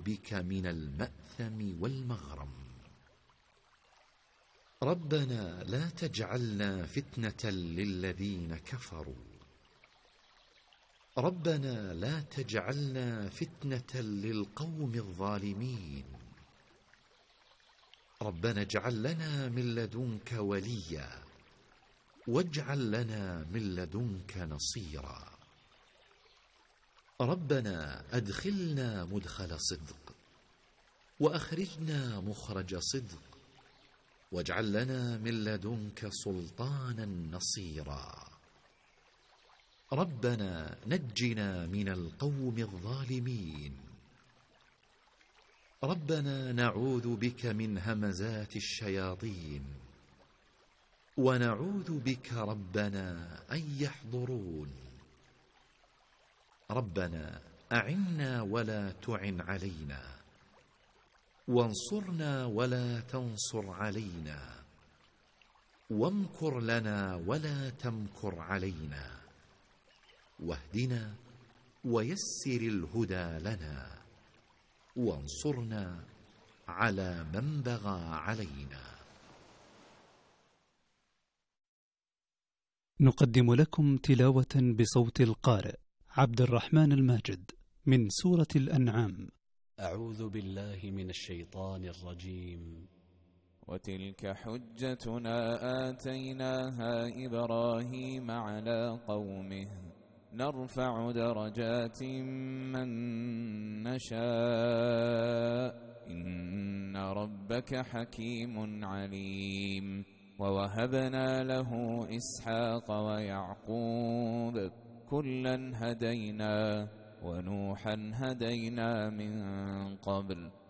بك من المأثم والمغرم. ربنا لا تجعلنا فتنة للذين كفروا. ربنا لا تجعلنا فتنة للقوم الظالمين. ربنا اجعل لنا من لدنك وليا واجعل لنا من لدنك نصيرا. ربنا أدخلنا مدخل صدق وأخرجنا مخرج صدق واجعل لنا من لدنك سلطانا نصيرا. ربنا نجنا من القوم الظالمين. ربنا نعوذ بك من همزات الشياطين ونعوذ بك ربنا أن يحضرون. ربنا أعنا ولا تعن علينا وانصرنا ولا تنصر علينا وامكر لنا ولا تمكر علينا واهدنا ويسر الهدى لنا وانصرنا على من بغى علينا. نقدم لكم تلاوة بصوت القارئ عبد الرحمن الماجد من سورة الأنعام. أعوذ بالله من الشيطان الرجيم. وتلك حجتنا آتيناها إبراهيم على قومه نرفع درجات من نشاء إن ربك حكيم عليم. ووهبنا له إسحاق ويعقوب كلا هدينا ونوحا هدينا من قبل